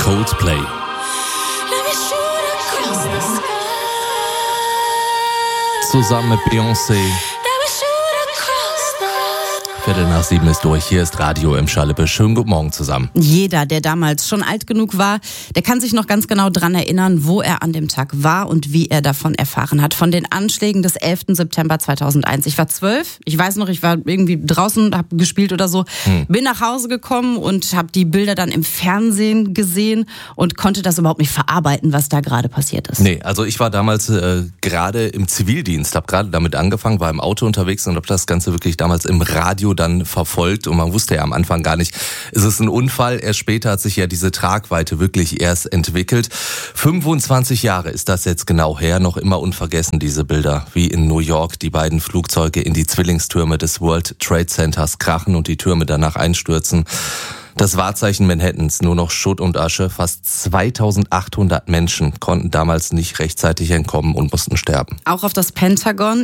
Coldplay. Zusammen mit Beyoncé. 7:15 ist durch. Hier ist Radio im Schalippe. Schönen guten Morgen zusammen. Jeder, der damals schon alt genug war, der kann sich noch ganz genau dran erinnern, wo er an dem Tag war und wie er davon erfahren hat. Von den Anschlägen des 11. September 2001. Ich war 12. Ich weiß noch, ich war irgendwie draußen, habe gespielt oder so. Bin nach Hause gekommen und habe die Bilder dann im Fernsehen gesehen und konnte das überhaupt nicht verarbeiten, was da gerade passiert ist. Nee, also ich war damals gerade im Zivildienst, habe gerade damit angefangen, war im Auto unterwegs und habe das Ganze wirklich damals im Radio dann verfolgt und man wusste ja am Anfang gar nicht, ist es ein Unfall? Erst später hat sich ja diese Tragweite wirklich erst entwickelt. 25 Jahre ist das jetzt genau her, noch immer unvergessen diese Bilder, wie in New York die beiden Flugzeuge in die Zwillingstürme des World Trade Centers krachen und die Türme danach einstürzen. Das Wahrzeichen Manhattans, nur noch Schutt und Asche. Fast 2800 Menschen konnten damals nicht rechtzeitig entkommen und mussten sterben. Auch auf das Pentagon